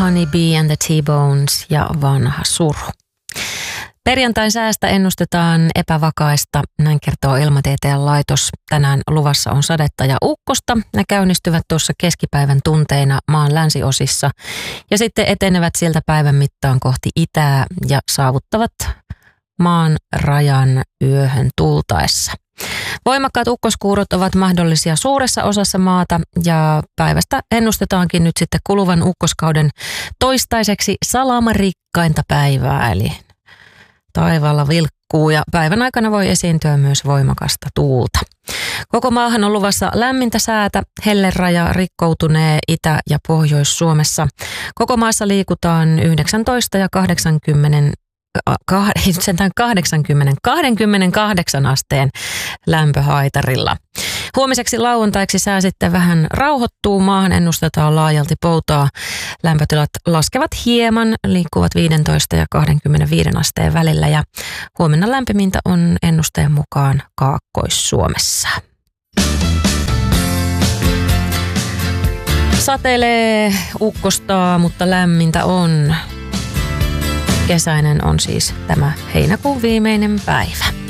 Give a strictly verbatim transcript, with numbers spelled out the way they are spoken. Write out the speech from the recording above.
Honeybee and the T-Bones ja Vanha suru. Perjantain säästä ennustetaan epävakaista, näin kertoo Ilmatieteen laitos. Tänään luvassa on sadetta ja ukkosta. Ne käynnistyvät tuossa keskipäivän tunteina maan länsiosissa ja sitten etenevät sieltä päivän mittaan kohti itää ja saavuttavat maan rajan yöhön tultaessa. Voimakkaat ukkoskuurot ovat mahdollisia suuressa osassa maata ja päivästä ennustetaankin nyt sitten kuluvan ukkoskauden toistaiseksi salamarikkainta päivää, eli taivaalla vilkkuu ja päivän aikana voi esiintyä myös voimakasta tuulta. Koko maahan on luvassa lämmintä säätä, helleraja rikkoutunee Itä- ja Pohjois-Suomessa. Koko maassa liikutaan yhdeksäntoista ja kahdeksankymmentä kahdeksankymmentä, kaksikymmentäkahdeksan asteen lämpöhaitarilla. Huomiseksi lauantaiksi sää sitten vähän rauhoittuu. Maahan ennustetaan laajalti poutaa. Lämpötilat laskevat hieman, liikkuvat viisitoista ja kaksikymmentäviisi asteen välillä ja huomenna lämpimintä on ennusteen mukaan Kaakkois-Suomessa. Satelee, ukkostaa, mutta lämmintä on. Kesäinen on siis tämä heinäkuun viimeinen päivä.